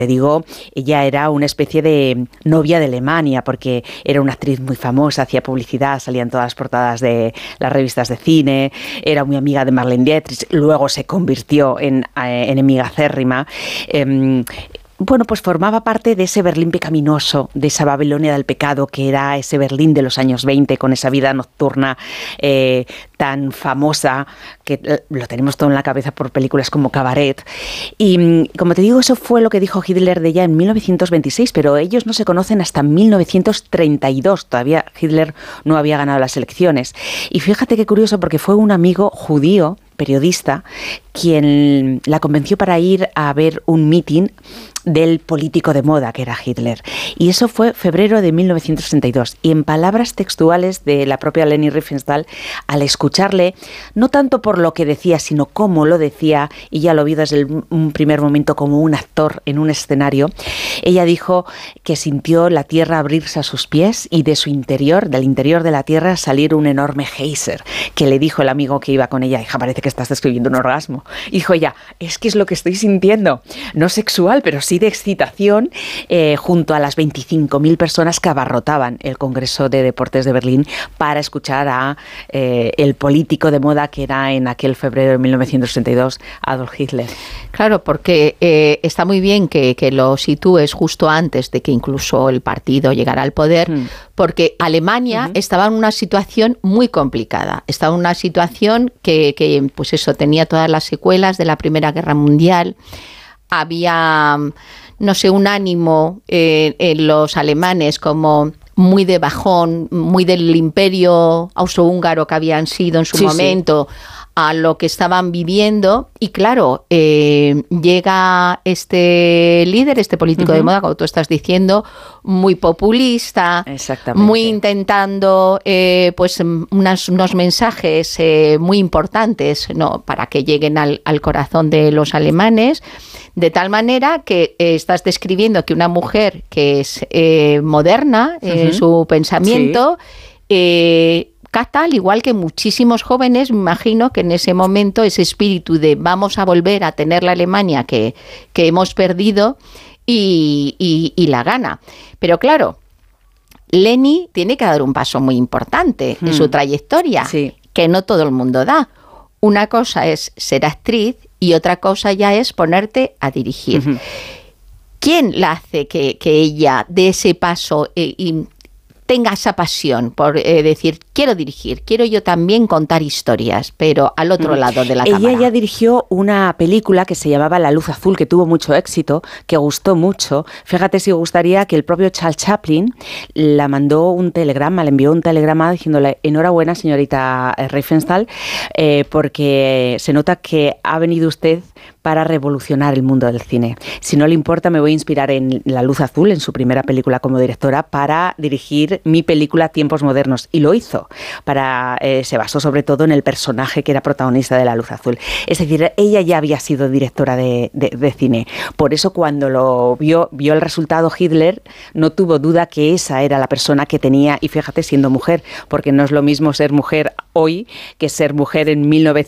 Te digo, ella era una especie de novia de Alemania, porque era una actriz muy famosa, hacía publicidad, salía en todas las portadas de las revistas de cine, era muy amiga de Marlene Dietrich, luego se convirtió en enemiga acérrima. Bueno, pues formaba parte de ese Berlín pecaminoso, de esa Babilonia del pecado, que era ese Berlín de los años 20, con esa vida nocturna tan famosa, que lo tenemos todo en la cabeza por películas como Cabaret. Y como te digo, eso fue lo que dijo Hitler de ella en 1926, pero ellos no se conocen hasta 1932. Todavía Hitler no había ganado las elecciones. Y fíjate qué curioso, porque fue un amigo judío, periodista, quien la convenció para ir a ver un mitin del político de moda que era Hitler. Y eso fue febrero de 1962. Y en palabras textuales de la propia Leni Riefenstahl, al escucharle, no tanto por lo que decía, sino cómo lo decía, y ya lo vio desde un primer momento como un actor en un escenario, ella dijo que sintió la tierra abrirse a sus pies y de su interior, del interior de la tierra, salir un enorme geyser, que le dijo el amigo que iba con ella: hija, parece que estás describiendo un orgasmo. Y dijo ella: es que es lo que estoy sintiendo, no sexual, pero sí de excitación, junto a las 25.000 personas que abarrotaban el Congreso de Deportes de Berlín para escuchar a el político de moda que era en aquel febrero de 1962, Adolf Hitler. Claro, porque está muy bien que lo sitúes justo antes de que incluso el partido llegara al poder, porque Alemania estaba en una situación muy complicada, estaba en una situación que pues eso, tenía todas las secuelas de la Primera Guerra Mundial. Había, no sé, un ánimo en los alemanes como muy de bajón, muy del imperio austrohúngaro que habían sido en su momento, a lo que estaban viviendo. Y claro, llega este líder, este político de moda, como tú estás diciendo, muy populista, muy intentando pues unos mensajes muy importantes, ¿no?, para que lleguen al corazón de los alemanes, de tal manera que estás describiendo que una mujer que es moderna en su pensamiento, capta, al igual que muchísimos jóvenes, me imagino que en ese momento ese espíritu de vamos a volver a tener la Alemania que hemos perdido y la gana. Pero claro, Leni tiene que dar un paso muy importante en su trayectoria, que no todo el mundo da. Una cosa es ser actriz y otra cosa ya es ponerte a dirigir. ¿Quién la hace que ella dé ese paso y tenga esa pasión por decir, quiero dirigir, quiero yo también contar historias, pero al otro lado de la cámara? Ella ya dirigió una película que se llamaba La luz azul, que tuvo mucho éxito, que gustó mucho. Fíjate si gustaría que el propio Charles Chaplin la mandó un telegrama, le envió un telegrama diciéndole: enhorabuena, señorita Riefenstahl, porque se nota que ha venido usted para revolucionar el mundo del cine. Si no le importa, me voy a inspirar en La luz azul, en su primera película como directora, para dirigir mi película Tiempos modernos. Y lo hizo. Se basó sobre todo en el personaje que era protagonista de La luz azul. Es decir, ella ya había sido directora de cine. Por eso, cuando lo vio el resultado Hitler, no tuvo duda que esa era la persona que tenía, y fíjate, siendo mujer, porque no es lo mismo ser mujer hoy que ser mujer en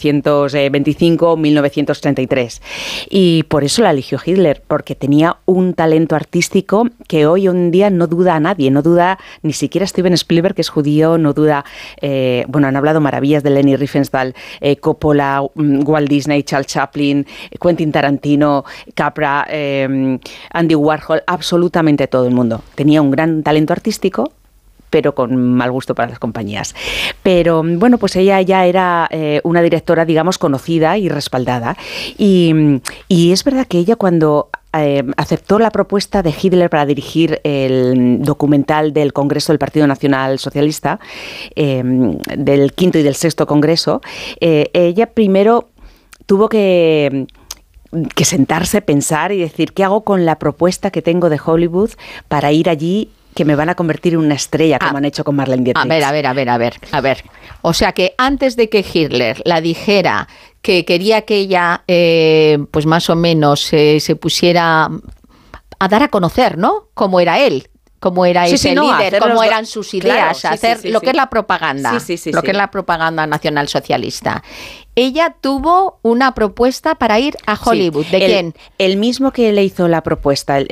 1925 o 1933. Y por eso la eligió Hitler, porque tenía un talento artístico que hoy en día no duda a nadie, no duda ni siquiera Steven Spielberg, que es judío, no duda, han hablado maravillas de Leni Riefenstahl, Coppola, Walt Disney, Charles Chaplin, Quentin Tarantino, Capra, Andy Warhol, absolutamente todo el mundo. Tenía un gran talento artístico, pero con mal gusto para las compañías. Pero bueno, pues ella ya era una directora, digamos, conocida y respaldada. Y es verdad que ella, cuando aceptó la propuesta de Hitler para dirigir el documental del Congreso del Partido Nacional Socialista, del quinto y del sexto Congreso, ella primero tuvo que sentarse, pensar y decir: ¿qué hago con la propuesta que tengo de Hollywood para ir allí, que me van a convertir en una estrella, como han hecho con Marlene Dietrich? A ver. O sea que antes de que Hitler la dijera que quería que ella, pues más o menos se pusiera a dar a conocer, ¿no?, cómo era él, cómo era ese líder, cómo eran sus ideas, claro, hacer lo que es la propaganda, que es la propaganda nacionalsocialista. Ella tuvo una propuesta para ir a Hollywood. ¿De quién? El mismo que le hizo la propuesta,